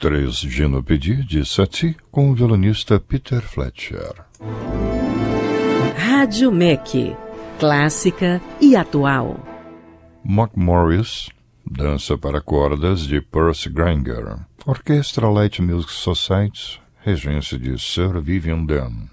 Três Ginopédies de Satie com o violonista Peter Fletcher. Rádio MEC, clássica e atual. Mock Morris, dança para cordas de Percy Grainger, Orquestra Light Music Society, regência de Sir Vivian Dunn.